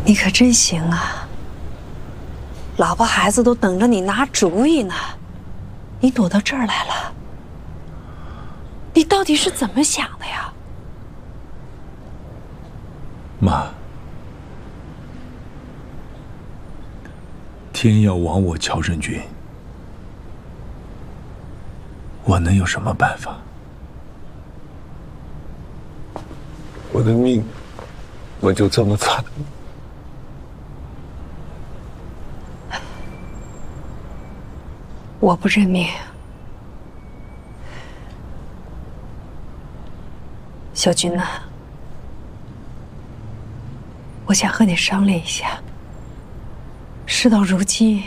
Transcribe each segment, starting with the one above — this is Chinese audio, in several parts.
你可真行啊！老婆孩子都等着你拿主意呢，你躲到这儿来了，你到底是怎么想的呀？ 妈，天要亡我乔振军，我能有什么办法？ 我的命，我就这么惨。 我不认命。小军呐，我想和你商量一下。事到如今，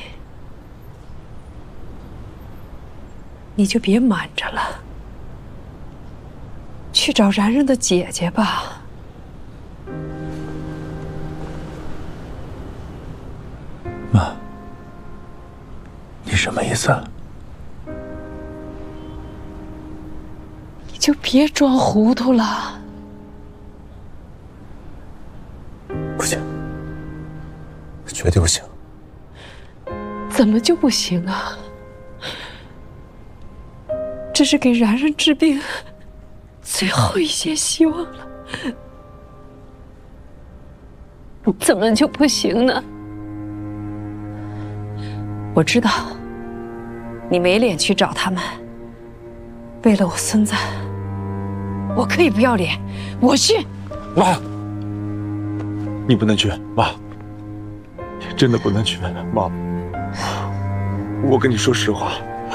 你就别瞒着了，去找然然的姐姐吧。 妈，你什么意思啊？ 你就别装糊涂了。 不行，绝对不行。 怎么就不行啊？这是给然然治病最后一线希望了，怎么就不行呢？我知道你没脸去找他们，为了我孙子，我可以不要脸，我去。 妈，你不能去，妈，真的不能去，妈。我跟你说实话，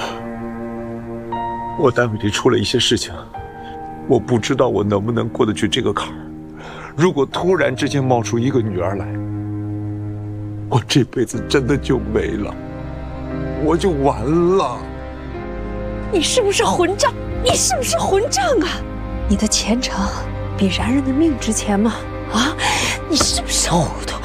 我单位里出了一些事情，我不知道我能不能过得去这个坎儿。如果突然之间冒出一个女儿来，我这辈子真的就没了，我就完了。 你是不是混账？你是不是混账啊？你的前程比然然的命值钱吗？啊，你是不是糊涂？